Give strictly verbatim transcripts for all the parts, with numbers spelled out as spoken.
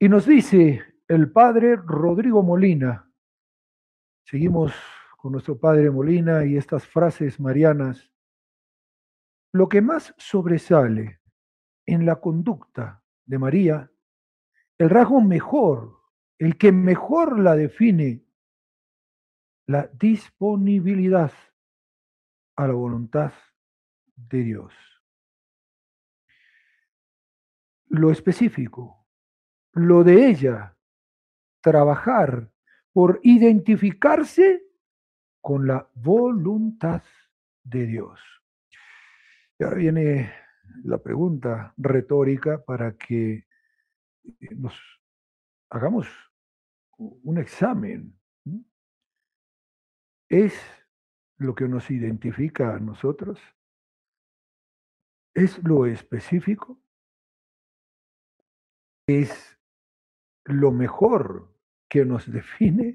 Y nos dice el padre Rodrigo Molina, seguimos con nuestro padre Molina y estas frases marianas, lo que más sobresale en la conducta de María, el rasgo mejor, el que mejor la define, la disponibilidad a la voluntad de Dios. Lo específico, lo de ella, trabajar por identificarse con la voluntad de Dios. Y ahora viene la pregunta retórica para que nos hagamos un examen. ¿Es lo que nos identifica a nosotros? ¿Es lo específico? ¿Es lo mejor que nos define?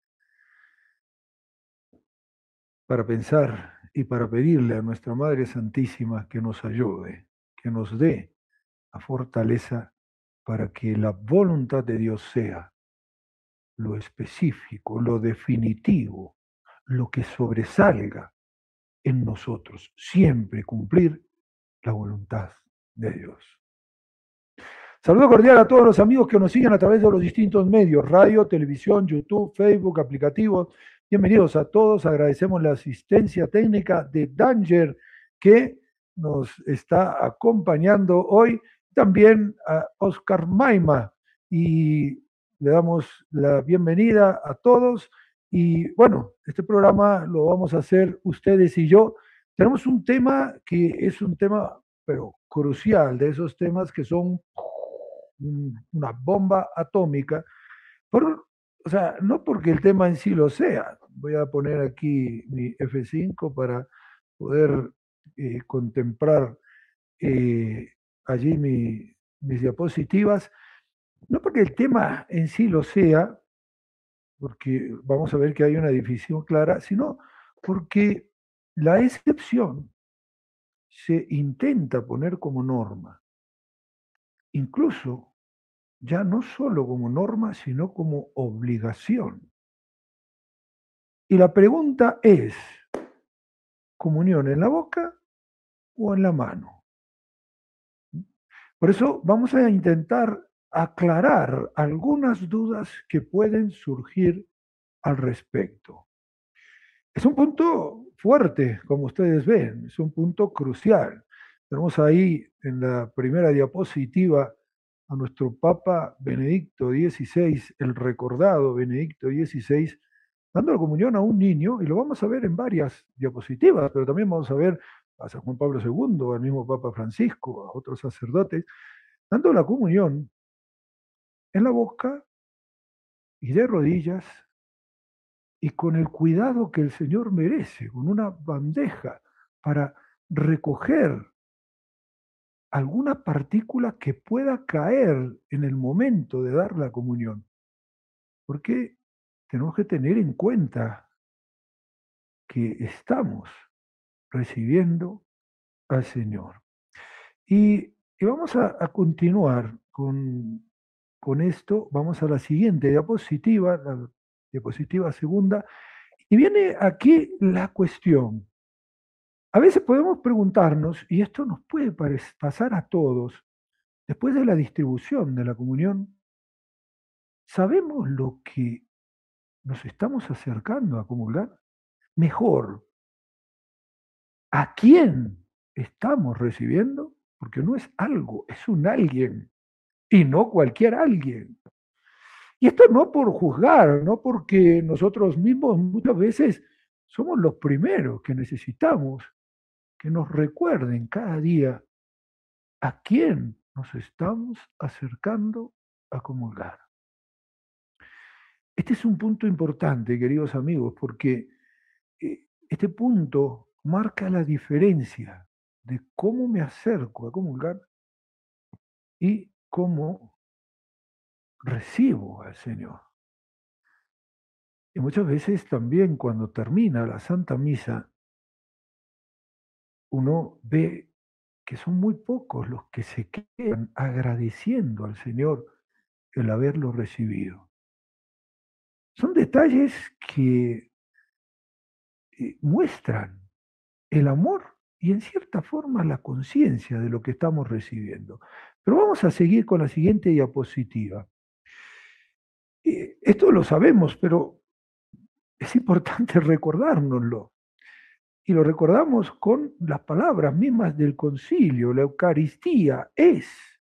Para pensar y para pedirle a nuestra Madre Santísima que nos ayude, que nos dé la fortaleza para que la voluntad de Dios sea lo específico, lo definitivo, lo que sobresalga en nosotros, siempre cumplir la voluntad de Dios. Saludo cordial a todos los amigos que nos siguen a través de los distintos medios, radio, televisión, YouTube, Facebook, aplicativos. Bienvenidos a todos, agradecemos la asistencia técnica de Danger que nos está acompañando hoy, también a Oscar Maima y le damos la bienvenida a todos y bueno, este programa lo vamos a hacer ustedes y yo. Tenemos un tema que es un tema pero crucial, de esos temas que son una bomba atómica, por, o sea, no porque el tema en sí lo sea. Voy a poner aquí mi F cinco para poder eh, contemplar eh, allí mi, mis diapositivas, no porque el tema en sí lo sea, porque vamos a ver que hay una división clara, sino porque la excepción se intenta poner como norma, incluso ya no solo como norma, sino como obligación. Y la pregunta es, ¿comunión en la boca o en la mano? Por eso vamos a intentar aclarar algunas dudas que pueden surgir al respecto. Es un punto fuerte, como ustedes ven, es un punto crucial. Tenemos ahí en la primera diapositiva a nuestro Papa Benedicto dieciséis, el recordado Benedicto dieciséis, dando la comunión a un niño, y lo vamos a ver en varias diapositivas, pero también vamos a ver a San Juan Pablo segundo, al mismo Papa Francisco, a otros sacerdotes, dando la comunión en la boca y de rodillas y con el cuidado que el Señor merece, con una bandeja para recoger alguna partícula que pueda caer en el momento de dar la comunión. Porque tenemos que tener en cuenta que estamos recibiendo al Señor. Y, y vamos a, a continuar con, con esto. Vamos a la siguiente diapositiva, la diapositiva segunda. Y viene aquí la cuestión. A veces podemos preguntarnos, y esto nos puede pasar a todos, después de la distribución de la comunión, ¿sabemos lo que nos estamos acercando a comulgar? Mejor, ¿a quién estamos recibiendo? Porque no es algo, es un alguien, y no cualquier alguien. Y esto no por juzgar, no porque nosotros mismos muchas veces somos los primeros que necesitamos que nos recuerden cada día a quién nos estamos acercando a comulgar. Este es un punto importante, queridos amigos, porque eh, este punto marca la diferencia de cómo me acerco a comulgar y cómo recibo al Señor. Y muchas veces también cuando termina la Santa Misa, uno ve que son muy pocos los que se quedan agradeciendo al Señor el haberlo recibido. Son detalles que eh, muestran el amor y en cierta forma la conciencia de lo que estamos recibiendo. Pero vamos a seguir con la siguiente diapositiva. Eh, esto lo sabemos, pero es importante recordárnoslo. Y lo recordamos con las palabras mismas del concilio. La Eucaristía es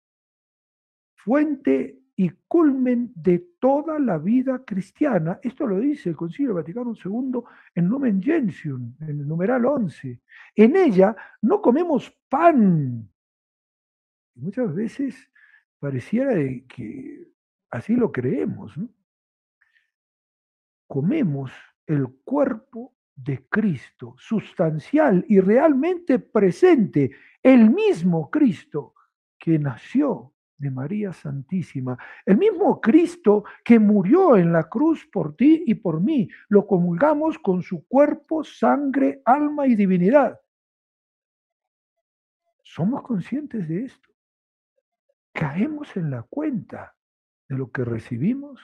fuente y culmen de toda la vida cristiana. Esto lo dice el Concilio Vaticano segundo en Lumen Gentium, en el numeral once. En ella no comemos pan. Muchas veces pareciera que así lo creemos, ¿no? Comemos el cuerpo de Cristo, sustancial y realmente presente, el mismo Cristo que nació de María Santísima, el mismo Cristo que murió en la cruz por ti y por mí, lo comulgamos con su cuerpo, sangre, alma y divinidad. ¿Somos conscientes de esto? ¿Caemos en la cuenta de lo que recibimos?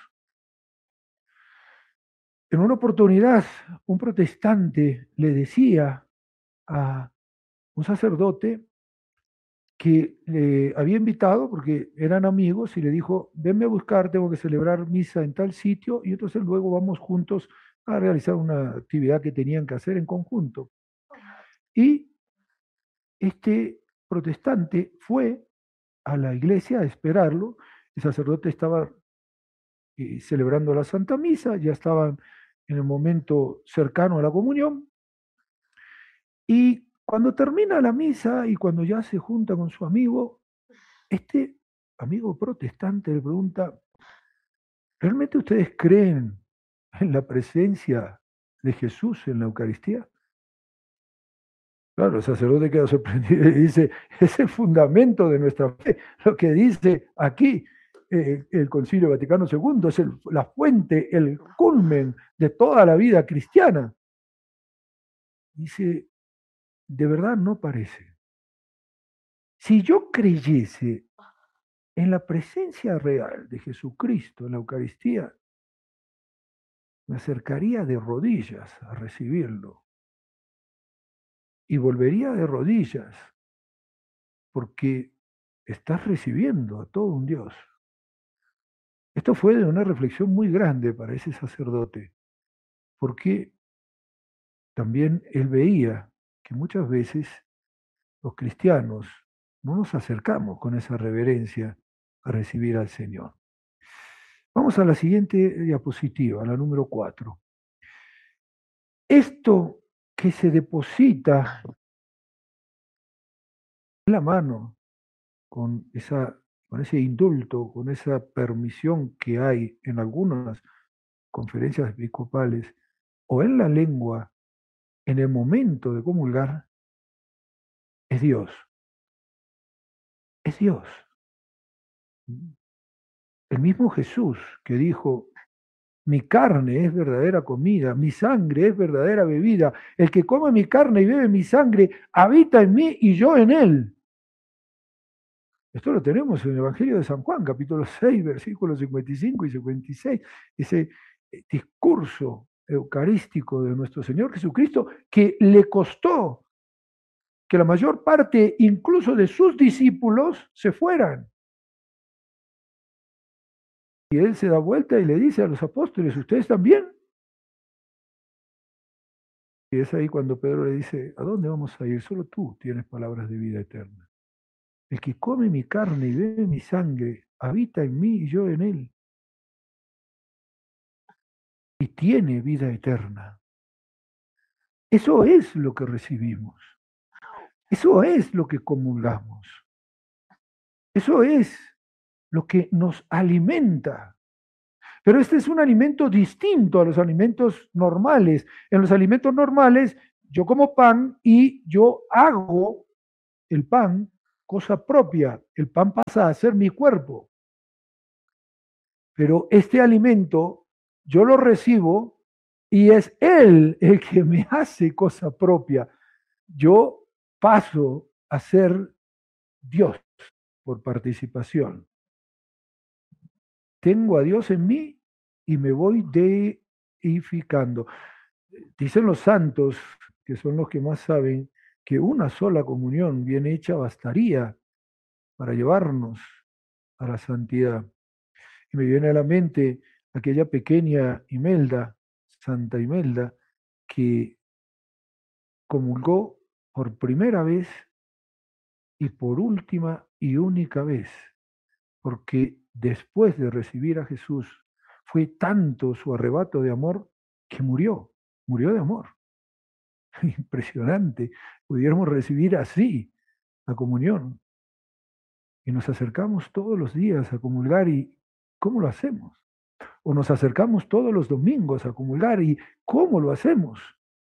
En una oportunidad, un protestante le decía a un sacerdote que le había invitado, porque eran amigos, y le dijo, venme a buscar, tengo que celebrar misa en tal sitio, y entonces luego vamos juntos a realizar una actividad que tenían que hacer en conjunto. Y este protestante fue a la iglesia a esperarlo, el sacerdote estaba eh, celebrando la Santa Misa, ya estaban en el momento cercano a la comunión, y cuando termina la misa y cuando ya se junta con su amigo, este amigo protestante le pregunta, ¿realmente ustedes creen en la presencia de Jesús en la Eucaristía? Claro, el sacerdote queda sorprendido y dice, es el fundamento de nuestra fe. Lo que dice aquí eh, el Concilio Vaticano segundo es el, la fuente, el culmen de toda la vida cristiana. Dice, de verdad no parece. Si yo creyese en la presencia real de Jesucristo en la Eucaristía, me acercaría de rodillas a recibirlo y volvería de rodillas porque estás recibiendo a todo un Dios. Esto fue de una reflexión muy grande para ese sacerdote, porque también él veía que muchas veces los cristianos no nos acercamos con esa reverencia a recibir al Señor. Vamos a la siguiente diapositiva, la número cuatro. Esto que se deposita en la mano con, esa, con ese indulto, con esa permisión que hay en algunas conferencias episcopales o en la lengua en el momento de comulgar, es Dios. Es Dios. El mismo Jesús que dijo, mi carne es verdadera comida, mi sangre es verdadera bebida. El que come mi carne y bebe mi sangre habita en mí y yo en él. Esto lo tenemos en el Evangelio de San Juan, capítulo seis, versículos cincuenta y cinco y cincuenta y seis. Ese discurso eucarístico de nuestro Señor Jesucristo que le costó que la mayor parte incluso de sus discípulos se fueran. Y él se da vuelta y le dice a los apóstoles, ¿ustedes también? Y es ahí cuando Pedro le dice, ¿a dónde vamos a ir? Solo tú tienes palabras de vida eterna. El que come mi carne y bebe mi sangre, habita en mí y yo en él. Y tiene vida eterna. Eso es lo que recibimos. Eso es lo que comulgamos. Eso es lo que nos alimenta. Pero este es un alimento distinto a los alimentos normales. En los alimentos normales yo como pan y yo hago el pan cosa propia. El pan pasa a ser mi cuerpo. Pero este alimento yo lo recibo y es Él el que me hace cosa propia. Yo paso a ser Dios por participación. tengo a Dios en mí y me voy deificando. Dicen los santos, que son los que más saben, que una sola comunión bien hecha bastaría para llevarnos a la santidad. Y me viene a la mente aquella pequeña Imelda, Santa Imelda, que comulgó por primera vez y por última y única vez, porque después de recibir a Jesús fue tanto su arrebato de amor que murió, murió de amor. Impresionante, pudiéramos recibir así la comunión. Y nos acercamos todos los días a comulgar y ¿cómo lo hacemos? O nos acercamos todos los domingos a comulgar y ¿cómo lo hacemos?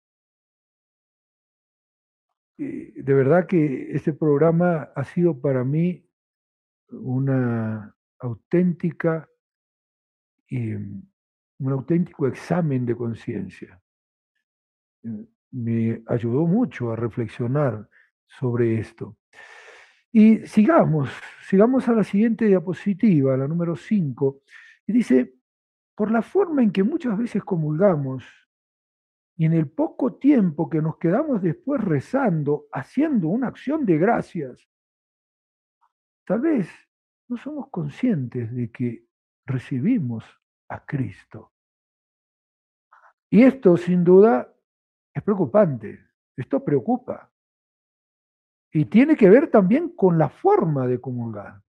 Eh, de verdad que este programa ha sido para mí una auténtica, eh, un auténtico examen de conciencia. Eh, Me ayudó mucho a reflexionar sobre esto. Y sigamos, sigamos a la siguiente diapositiva, la número cinco, y dice, por la forma en que muchas veces comulgamos y en el poco tiempo que nos quedamos después rezando, haciendo una acción de gracias, tal vez no somos conscientes de que recibimos a Cristo. Y esto sin duda es preocupante, esto preocupa. Y tiene que ver también con la forma de comulgar.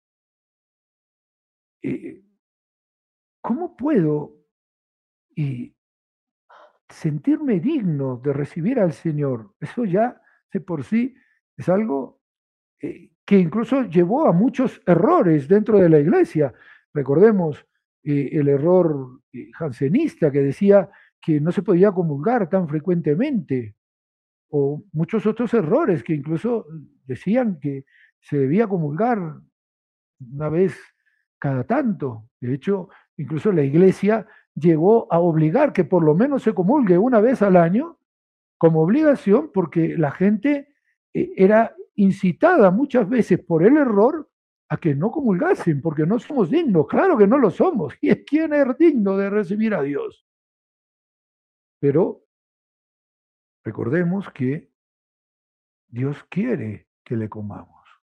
Eh, ¿Cómo puedo y sentirme digno de recibir al Señor? Eso ya de por sí es algo eh, que incluso llevó a muchos errores dentro de la iglesia. Recordemos eh, el error eh, jansenista que decía que no se podía comulgar tan frecuentemente, o muchos otros errores que incluso decían que se debía comulgar una vez cada tanto. De hecho, incluso la iglesia llegó a obligar que por lo menos se comulgue una vez al año como obligación porque la gente eh, era incitada muchas veces por el error a que no comulgasen porque no somos dignos. Claro que no lo somos. ¿Y quién es digno de recibir a Dios? Pero recordemos que Dios quiere que le comamos.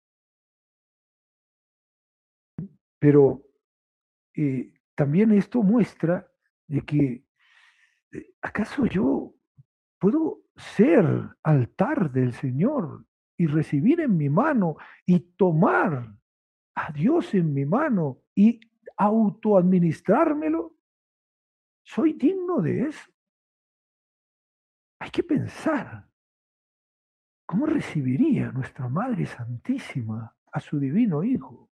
Pero eh, también esto muestra de que, eh, ¿acaso yo puedo ser altar del Señor y recibir en mi mano y tomar a Dios en mi mano y autoadministrármelo? ¿Soy digno de eso? Hay que pensar, ¿cómo recibiría nuestra Madre Santísima a su divino Hijo?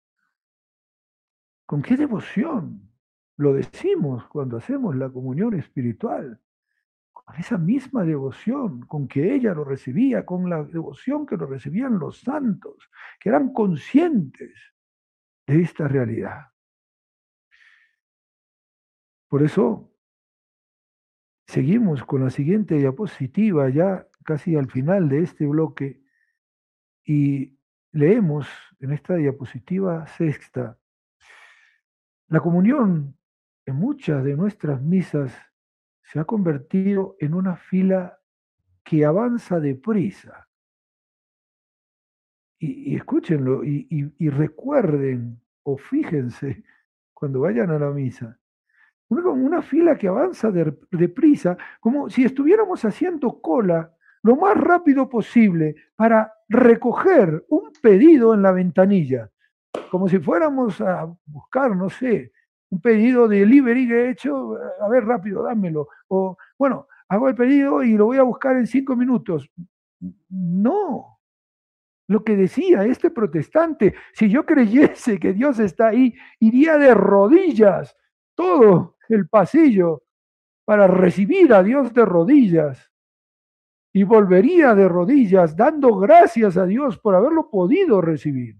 ¿Con qué devoción lo decimos cuando hacemos la comunión espiritual? Con esa misma devoción con que ella lo recibía, con la devoción que lo recibían los santos, que eran conscientes de esta realidad. Por eso seguimos con la siguiente diapositiva, ya casi al final de este bloque, y leemos en esta diapositiva sexta, la comunión en muchas de nuestras misas se ha convertido en una fila que avanza deprisa. Y, y escúchenlo y, y, y recuerden o fíjense cuando vayan a la misa. Una, una fila que avanza deprisa, de como si estuviéramos haciendo cola lo más rápido posible para recoger un pedido en la ventanilla, como si fuéramos a buscar, no sé, un pedido de delivery que he hecho, a ver, rápido, dámelo. O, bueno, hago el pedido y lo voy a buscar en cinco minutos. No, lo que decía este protestante, si yo creyese que Dios está ahí, iría de rodillas todo el pasillo para recibir a Dios de rodillas y volvería de rodillas dando gracias a Dios por haberlo podido recibir.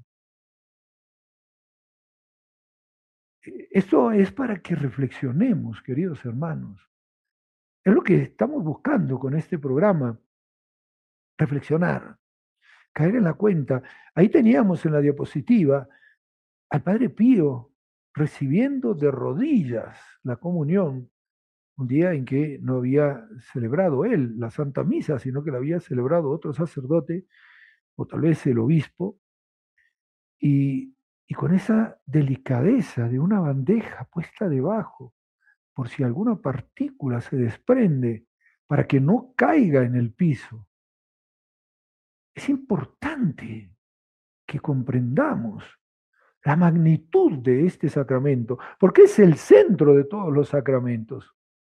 Esto es para que reflexionemos, queridos hermanos. Es lo que estamos buscando con este programa, reflexionar, caer en la cuenta. Ahí teníamos en la diapositiva al Padre Pío, recibiendo de rodillas la comunión, un día en que no había celebrado él la Santa Misa, sino que la había celebrado otro sacerdote, o tal vez el obispo, y, y con esa delicadeza de una bandeja puesta debajo, por si alguna partícula se desprende, para que no caiga en el piso. Es importante que comprendamos la magnitud de este sacramento, porque es el centro de todos los sacramentos,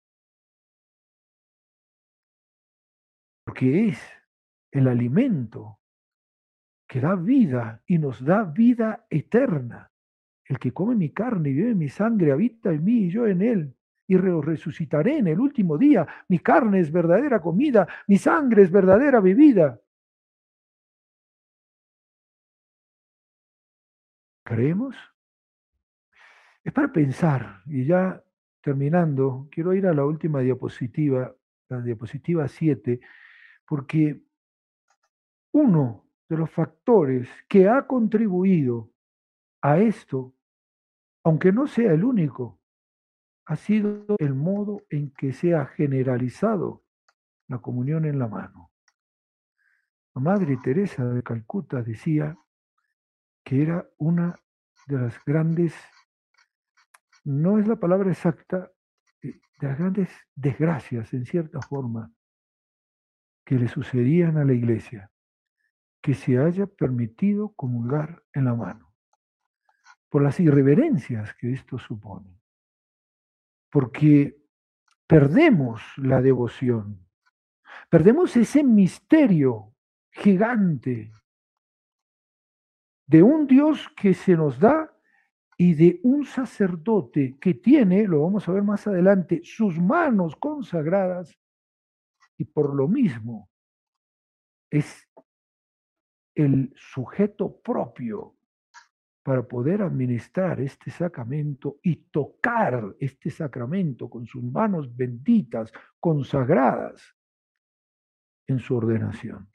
porque es el alimento que da vida y nos da vida eterna. El que come mi carne y bebe mi sangre habita en mí y yo en él, y resucitaré en el último día. Mi carne es verdadera comida, mi sangre es verdadera bebida. ¿Creemos? Es para pensar, y ya terminando, quiero ir a la última diapositiva, la diapositiva siete, porque uno de los factores que ha contribuido a esto, aunque no sea el único, ha sido el modo en que se ha generalizado la comunión en la mano. La Madre Teresa de Calcuta decía que era una de las grandes, no es la palabra exacta, de las grandes desgracias, en cierta forma, que le sucedían a la Iglesia, que se haya permitido comulgar en la mano, por las irreverencias que esto supone, porque perdemos la devoción, perdemos ese misterio gigante de un Dios que se nos da y de un sacerdote que tiene, lo vamos a ver más adelante, sus manos consagradas y por lo mismo es el sujeto propio para poder administrar este sacramento y tocar este sacramento con sus manos benditas, consagradas en su ordenación.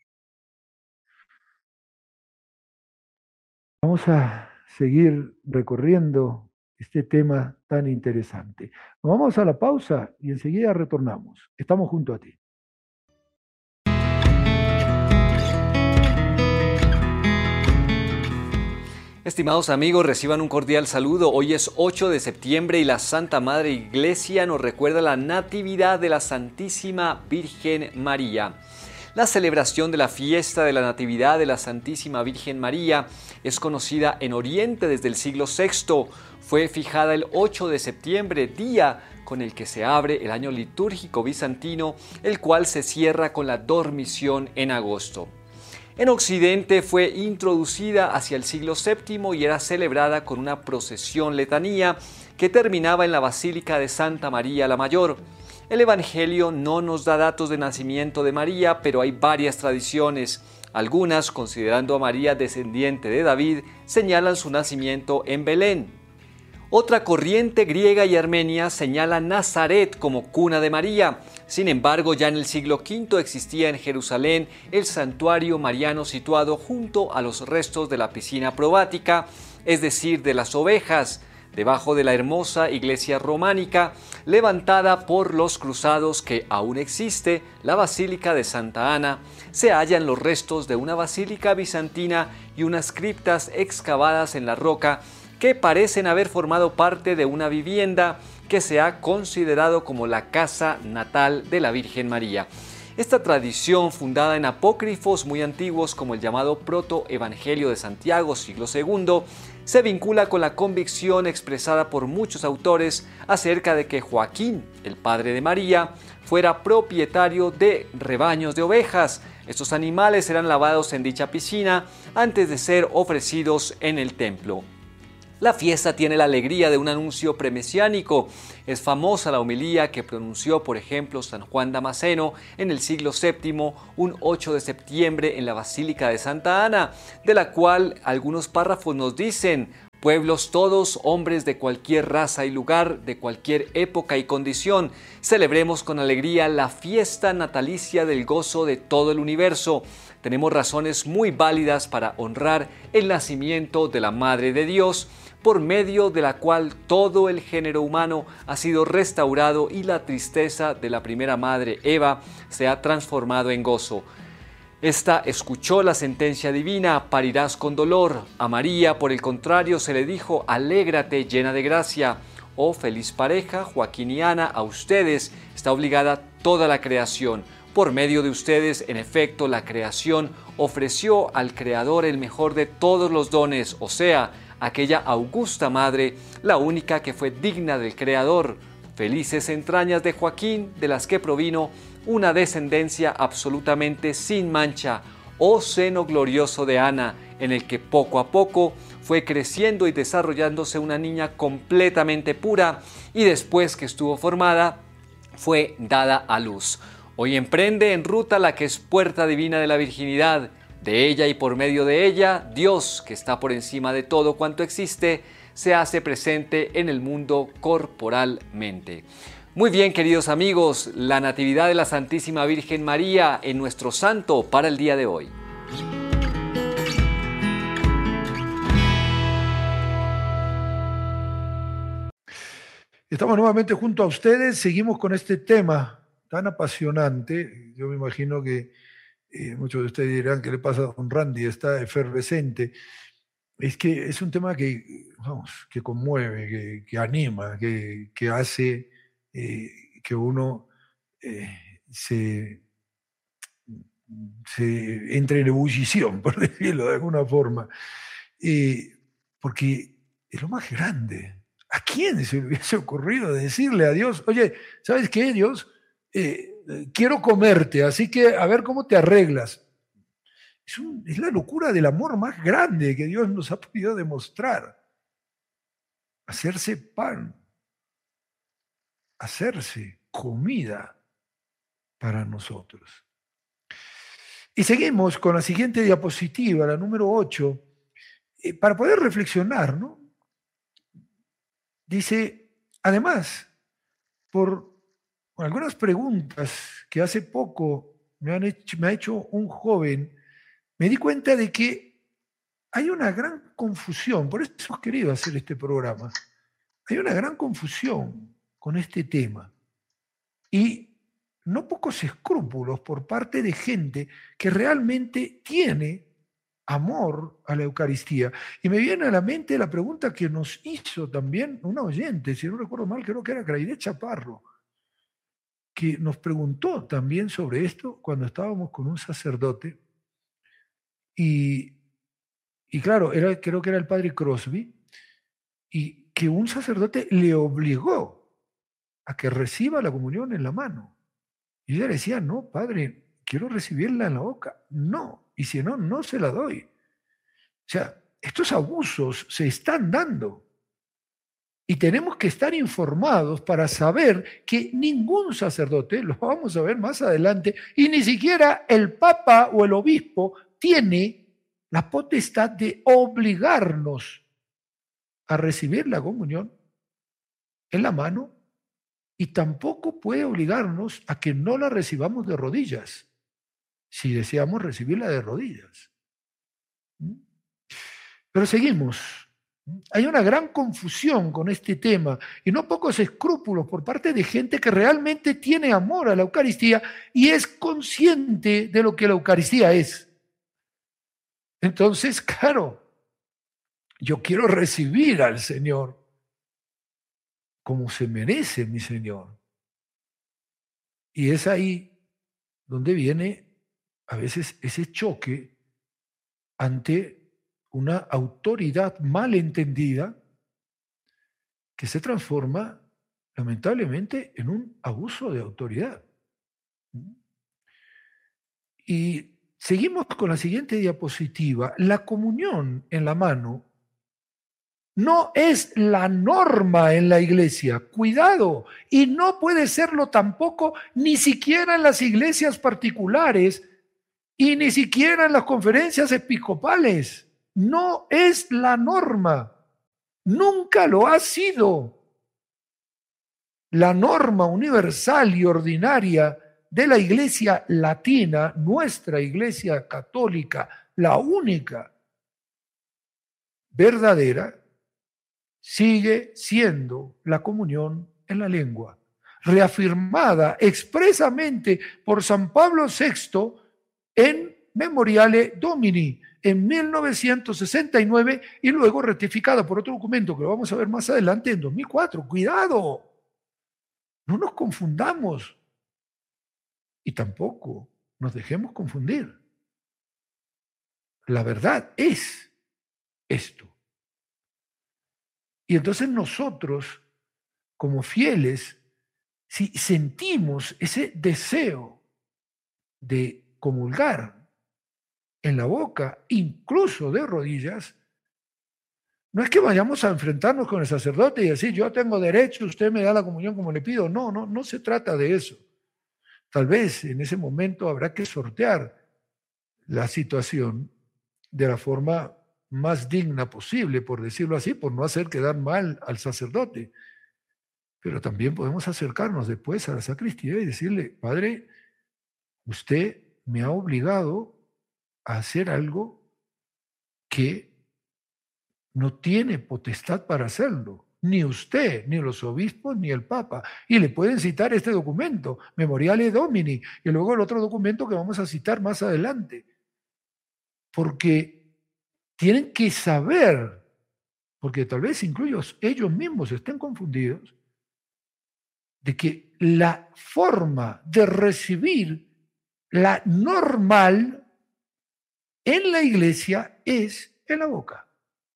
Vamos a seguir recorriendo este tema tan interesante. Nos vamos a la pausa y enseguida retornamos. Estamos junto a ti. Estimados amigos, reciban un cordial saludo. Hoy es ocho de septiembre y la Santa Madre Iglesia nos recuerda la Natividad de la Santísima Virgen María. La celebración de la fiesta de la Natividad de la Santísima Virgen María es conocida en Oriente desde el siglo sexto. Fue fijada el ocho de septiembre, día con el que se abre el año litúrgico bizantino, el cual se cierra con la Dormición en agosto. En Occidente fue introducida hacia el siglo séptimo y era celebrada con una procesión letanía que terminaba en la Basílica de Santa María la Mayor. El Evangelio no nos da datos de nacimiento de María, pero hay varias tradiciones. Algunas, considerando a María descendiente de David, señalan su nacimiento en Belén. Otra corriente griega y armenia señala Nazaret como cuna de María. Sin embargo, ya en el siglo quinto existía en Jerusalén el santuario mariano situado junto a los restos de la piscina probática, es decir, de las ovejas, debajo de la hermosa iglesia románica, levantada por los cruzados que aún existe, la Basílica de Santa Ana. Se hallan los restos de una basílica bizantina y unas criptas excavadas en la roca que parecen haber formado parte de una vivienda que se ha considerado como la casa natal de la Virgen María. Esta tradición, fundada en apócrifos muy antiguos como el llamado Proto-Evangelio de Santiago, siglo segundo, se vincula con la convicción expresada por muchos autores acerca de que Joaquín, el padre de María, fuera propietario de rebaños de ovejas. Estos animales eran lavados en dicha piscina antes de ser ofrecidos en el templo. La fiesta tiene la alegría de un anuncio premesiánico. Es famosa la homilía que pronunció, por ejemplo, San Juan Damasceno en el siglo séptimo, un ocho de septiembre en la Basílica de Santa Ana, de la cual algunos párrafos nos dicen: pueblos todos, hombres de cualquier raza y lugar, de cualquier época y condición, celebremos con alegría la fiesta natalicia del gozo de todo el universo. Tenemos razones muy válidas para honrar el nacimiento de la Madre de Dios, por medio de la cual todo el género humano ha sido restaurado y la tristeza de la primera madre, Eva, se ha transformado en gozo. Esta escuchó la sentencia divina: parirás con dolor. A María, por el contrario, se le dijo: alégrate, llena de gracia. Oh feliz pareja, Joaquín y Ana, a ustedes está obligada toda la creación. Por medio de ustedes, en efecto, la creación ofreció al Creador el mejor de todos los dones, o sea, aquella augusta madre, la única que fue digna del Creador. Felices entrañas de Joaquín, de las que provino una descendencia absolutamente sin mancha. Oh seno glorioso de Ana, en el que poco a poco fue creciendo y desarrollándose una niña completamente pura, y después que estuvo formada, fue dada a luz. Hoy emprende en ruta la que es puerta divina de la virginidad. De ella y por medio de ella, Dios, que está por encima de todo cuanto existe, se hace presente en el mundo corporalmente. Muy bien, queridos amigos, la Natividad de la Santísima Virgen María en nuestro santo para el día de hoy. Estamos nuevamente junto a ustedes, seguimos con este tema tan apasionante. Yo me imagino que eh, muchos de ustedes dirán: ¿qué le pasa a don Randy? Está efervescente. Es que es un tema que, vamos, que conmueve, que, que anima, que, que hace eh, que uno eh, se, se entre en ebullición, por decirlo de alguna forma, eh, porque es lo más grande. ¿A quién se le hubiese ocurrido decirle a Dios: oye, ¿sabes qué, Dios? Eh, quiero comerte, así que a ver cómo te arreglas? Es, un, es la locura del amor más grande que Dios nos ha podido demostrar. Hacerse pan, hacerse comida para nosotros. Y seguimos con la siguiente diapositiva, la número ocho, eh, para poder reflexionar, ¿no? Dice, además, por algunas preguntas que hace poco me, han hecho, me ha hecho un joven, me di cuenta de que hay una gran confusión, por eso hemos querido hacer este programa, hay una gran confusión con este tema y no pocos escrúpulos por parte de gente que realmente tiene amor a la Eucaristía. Y me viene a la mente la pregunta que nos hizo también una oyente, si no recuerdo mal, creo que era Claire Chaparro, que nos preguntó también sobre esto cuando estábamos con un sacerdote. Y, y claro, era, creo que era el padre Crosby, y que un sacerdote le obligó a que reciba la comunión en la mano. Y ella le decía: no, padre, quiero recibirla en la boca. No, y si no, no se la doy. O sea, estos abusos se están dando. Y tenemos que estar informados para saber que ningún sacerdote, lo vamos a ver más adelante, y ni siquiera el Papa o el Obispo tiene la potestad de obligarnos a recibir la comunión en la mano, y tampoco puede obligarnos a que no la recibamos de rodillas, si deseamos recibirla de rodillas. Pero seguimos. Hay una gran confusión con este tema y no pocos escrúpulos por parte de gente que realmente tiene amor a la Eucaristía y es consciente de lo que la Eucaristía es. Entonces, claro, yo quiero recibir al Señor como se merece mi Señor. Y es ahí donde viene a veces ese choque ante una autoridad mal entendida que se transforma lamentablemente en un abuso de autoridad. Y seguimos con la siguiente diapositiva. La comunión en la mano no es la norma en la iglesia. Cuidado. Y no puede serlo tampoco ni siquiera en las iglesias particulares y ni siquiera en las conferencias episcopales. No es la norma. Nunca lo ha sido. La norma universal y ordinaria de la iglesia latina, nuestra iglesia católica, la única verdadera, sigue siendo la comunión en la lengua, reafirmada expresamente por San Pablo sexto en Memoriale Domini en mil novecientos sesenta y nueve y luego ratificada por otro documento que lo vamos a ver más adelante en dos mil cuatro. ¡Cuidado! No nos confundamos y tampoco nos dejemos confundir. La verdad es esto. Y entonces nosotros, como fieles, si sentimos ese deseo de comulgar en la boca, incluso de rodillas, no es que vayamos a enfrentarnos con el sacerdote y decir, yo tengo derecho, usted me da la comunión como le pido. No, no, no se trata de eso. Tal vez en ese momento habrá que sortear la situación de la forma más digna posible, por decirlo así, por no hacer quedar mal al sacerdote. Pero también podemos acercarnos después a la sacristía y decirle, Padre, usted me ha obligado a hacer algo que no tiene potestad para hacerlo, ni usted, ni los obispos, ni el Papa. Y le pueden citar este documento, Memoriale Domini, y luego el otro documento que vamos a citar más adelante. Porque tienen que saber, porque tal vez incluso ellos mismos estén confundidos, de que la forma de recibir la normal en la iglesia es en la boca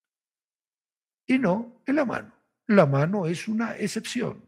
y no en la mano. La mano es una excepción.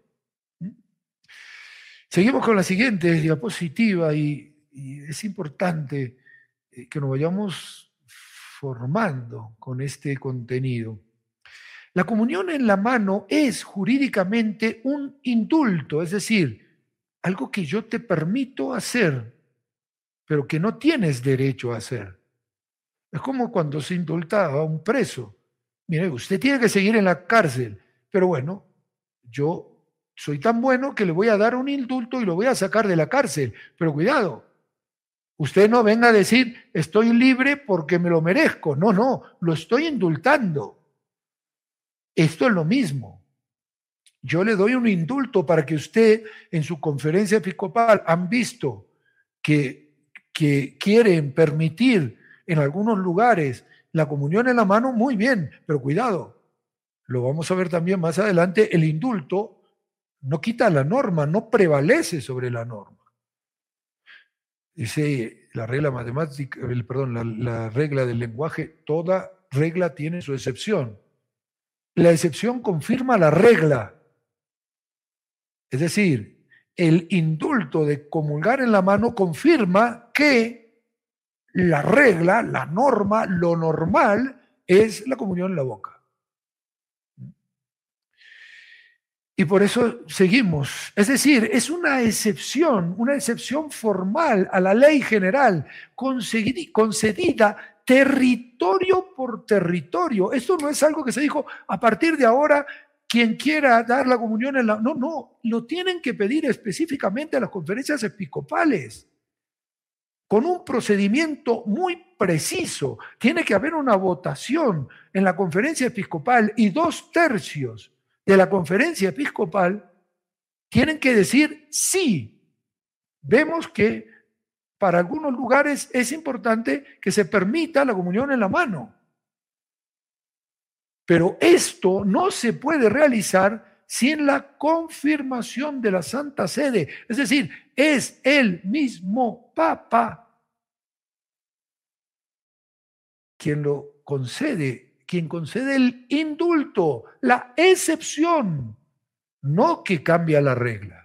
Seguimos con la siguiente diapositiva y, y es importante que nos vayamos formando con este contenido. La comunión en la mano es jurídicamente un indulto, es decir, algo que yo te permito hacer, pero que no tienes derecho a hacer. Es como cuando se indulta a un preso. Mire, usted tiene que seguir en la cárcel, pero bueno, yo soy tan bueno que le voy a dar un indulto y lo voy a sacar de la cárcel, pero cuidado, usted no venga a decir, estoy libre porque me lo merezco. No, no, lo estoy indultando. Esto es lo mismo. Yo le doy un indulto para que usted en su conferencia episcopal han visto que, que quieren permitir en algunos lugares la comunión en la mano, muy bien, pero cuidado, lo vamos a ver también más adelante, el indulto no quita la norma, no prevalece sobre la norma. Dice la regla matemática, el, perdón, la, la regla del lenguaje, toda regla tiene su excepción. La excepción confirma la regla. Es decir, el indulto de comulgar en la mano confirma que la regla, la norma, lo normal es la comunión en la boca. Y por eso seguimos. Es decir, es una excepción, una excepción formal a la ley general, concedida territorio por territorio. Esto no es algo que se dijo a partir de ahora, quien quiera dar la comunión en la... No, no, lo tienen que pedir específicamente a las conferencias episcopales, con un procedimiento muy preciso. Tiene que haber una votación en la conferencia episcopal y dos tercios de la conferencia episcopal tienen que decir sí. Vemos que para algunos lugares es importante que se permita la comunión en la mano. Pero esto no se puede realizar sin la confirmación de la Santa Sede. Es decir, es el mismo Papa quien lo concede, quien concede el indulto, la excepción, no que cambia la regla.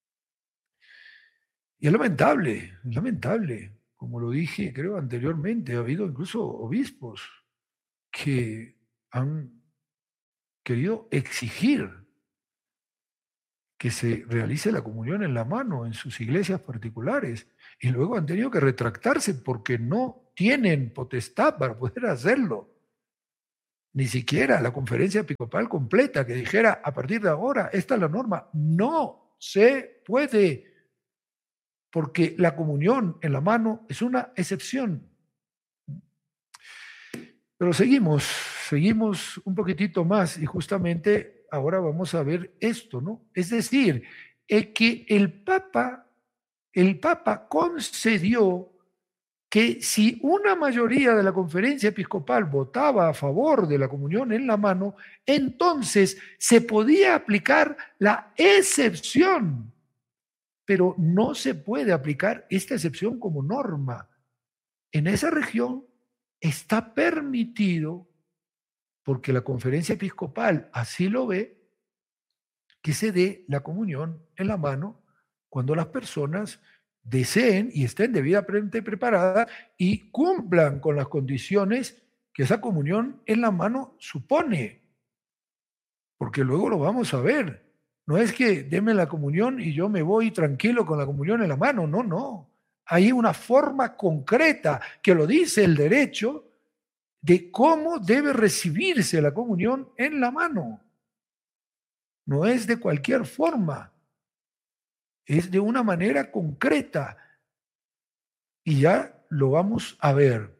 Y es lamentable, es lamentable. Como lo dije, creo anteriormente, ha habido incluso obispos que han querido exigir que se realice la comunión en la mano en sus iglesias particulares y luego han tenido que retractarse porque no tienen potestad para poder hacerlo. Ni siquiera la conferencia episcopal completa que dijera a partir de ahora, esta es la norma. No se puede, porque la comunión en la mano es una excepción. Pero seguimos, seguimos un poquitito más y justamente ahora vamos a ver esto, ¿no? Es decir, el que el Papa, el Papa concedió que si una mayoría de la conferencia episcopal votaba a favor de la comunión en la mano, entonces se podía aplicar la excepción, pero no se puede aplicar esta excepción como norma. En esa región está permitido, porque la conferencia episcopal así lo ve, que se dé la comunión en la mano cuando las personas deseen y estén debidamente preparadas y cumplan con las condiciones que esa comunión en la mano supone. Porque luego lo vamos a ver. No es que deme la comunión y yo me voy tranquilo con la comunión en la mano. No, no. Hay una forma concreta que lo dice el derecho de cómo debe recibirse la comunión en la mano. No es de cualquier forma. Es de una manera concreta. Y ya lo vamos a ver.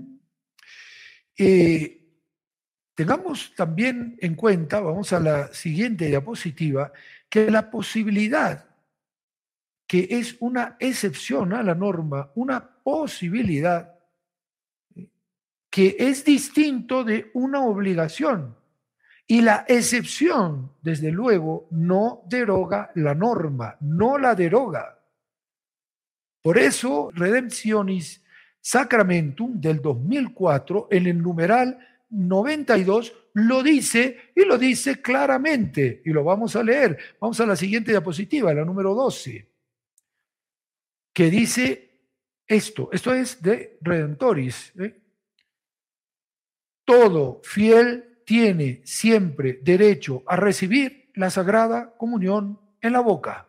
Eh, tengamos también en cuenta, vamos a la siguiente diapositiva, que la posibilidad, que es una excepción a la norma, una posibilidad que es distinto de una obligación. Y la excepción, desde luego, no deroga la norma, no la deroga. Por eso, Redemptionis Sacramentum del dos mil cuatro, en el numeral noventa y dos, lo dice y lo dice claramente. Y lo vamos a leer. Vamos a la siguiente diapositiva, la número doce, que dice esto. Esto es de Redemptoris. ¿eh? Todo fiel tiene siempre derecho a recibir la Sagrada Comunión en la boca.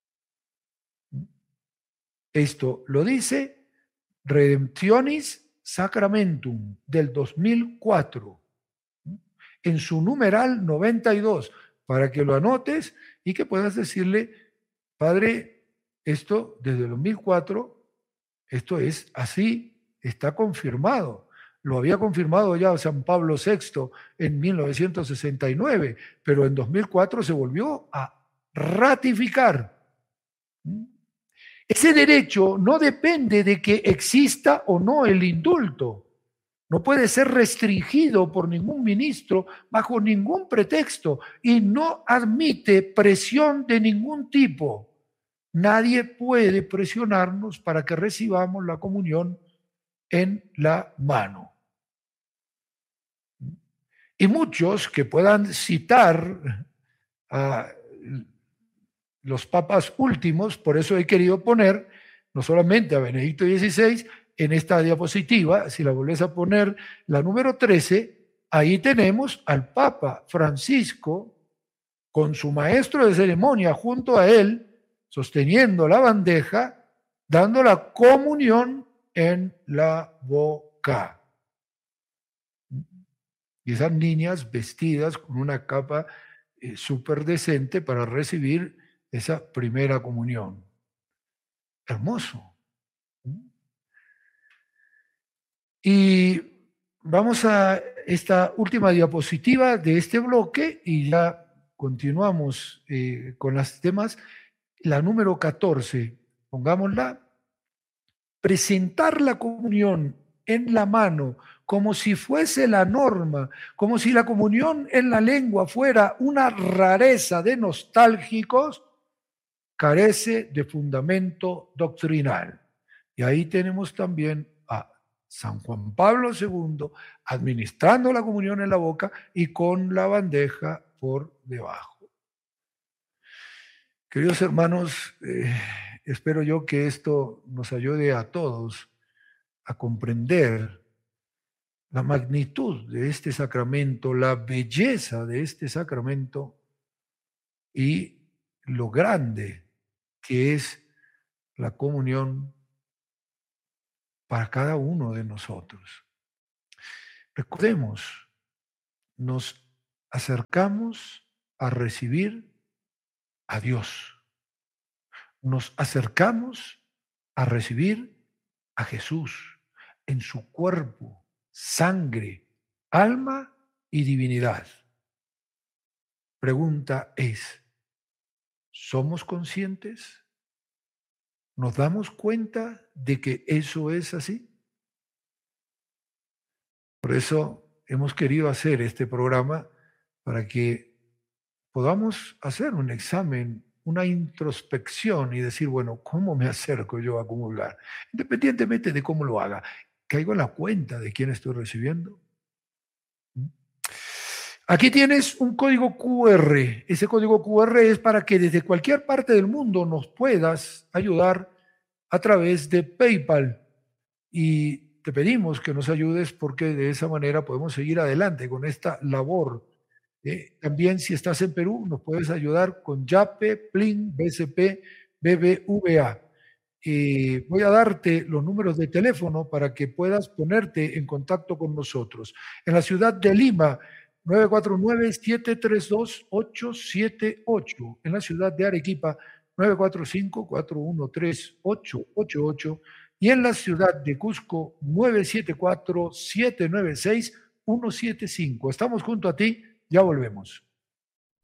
Esto lo dice Redemptionis Sacramentum del dos mil cuatro, en su numeral noventa y dos, para que lo anotes y que puedas decirle, Padre, esto desde el dos mil cuatro, esto es así, está confirmado. Lo había confirmado ya San Pablo sexto en mil novecientos sesenta y nueve, pero en dos mil cuatro se volvió a ratificar. Ese derecho no depende de que exista o no el indulto. No puede ser restringido por ningún ministro bajo ningún pretexto y no admite presión de ningún tipo. Nadie puede presionarnos para que recibamos la comunión en la mano. Y muchos que puedan citar a los papas últimos, por eso he querido poner no solamente a Benedicto dieciséis en esta diapositiva, si la volvés a poner la número trece, ahí tenemos al Papa Francisco con su maestro de ceremonia junto a él, sosteniendo la bandeja, dando la comunión en la boca. Y esas niñas vestidas con una capa eh, súper decente para recibir esa primera comunión. Hermoso. Y vamos a esta última diapositiva de este bloque y ya continuamos eh, con las temas. La número catorce, pongámosla. Presentar la comunión en la mano como si fuese la norma, como si la comunión en la lengua fuera una rareza de nostálgicos, carece de fundamento doctrinal. Y ahí tenemos también a San Juan Pablo segundo administrando la comunión en la boca y con la bandeja por debajo. Queridos hermanos, eh, espero yo que esto nos ayude a todos a comprender la magnitud de este sacramento, la belleza de este sacramento y lo grande que es la comunión para cada uno de nosotros. Recordemos, nos acercamos a recibir a Dios. Nos acercamos a recibir a Jesús en su cuerpo, sangre, alma y divinidad. Pregunta es, ¿somos conscientes? ¿Nos damos cuenta de que eso es así? Por eso hemos querido hacer este programa para que podamos hacer un examen, una introspección y decir, bueno, ¿cómo me acerco yo a acumular? Independientemente de cómo lo haga, ¿caigo en la cuenta de quién estoy recibiendo? Aquí tienes un código cu erre. Ese código cu erre es para que desde cualquier parte del mundo nos puedas ayudar a través de PayPal. Y te pedimos que nos ayudes porque de esa manera podemos seguir adelante con esta labor. Eh, también si estás en Perú, nos puedes ayudar con Yape, Plin, B C P, B B V A. Eh, voy a darte los números de teléfono para que puedas ponerte en contacto con nosotros. En la ciudad de Lima, nueve cuatro nueve, siete tres dos, ocho siete ocho. En la ciudad de Arequipa, nueve cuatro cinco, cuatro uno tres, ocho ocho ocho. Y en la ciudad de Cusco, nueve siete cuatro, siete nueve seis, uno siete cinco. Estamos junto a ti, ya volvemos.